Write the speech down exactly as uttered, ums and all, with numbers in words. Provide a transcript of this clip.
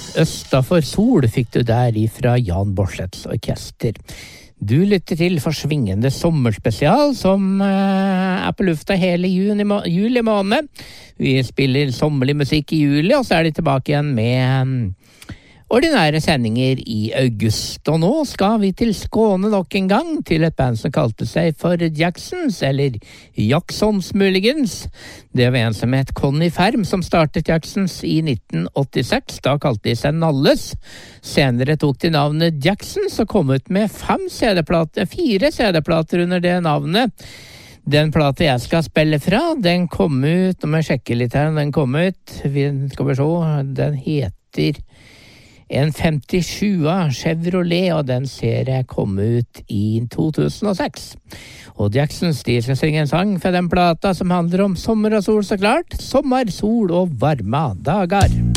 Østafor sol fikk du der ifra Jan Borslets orkester. Du lytter til Forsvingende sommerspesial, som uh, er på lufta hele juni, juli måned. Vi spiller sommerlig musikk i juli, og så er de tilbake igjen med um, ordinære sendinger i august. Og nå skal vi til Skåne nok en gang, til et band som kalte seg for Jacksons, eller Jacksons muligens. Det var en som het Conny Ferm som startet Jacksons i nitten åttiseks. Da kalte de seg Nalles. Senere tok de navnet Jacksons og kom ut med fem C D-plater, fire C D-plater under det navnet. Den plate jeg skal spille fra, den kom ut, om jeg sjekker litt her, den kom ut, vi skal vi se, den heter En femtisju Chevrolet, og den ser jeg komme ut i to tusen og seks. Og Jacksons, de skal synge en sang fra den plata som handler om sommer og sol, så klart. Sommer, sol og varme dager.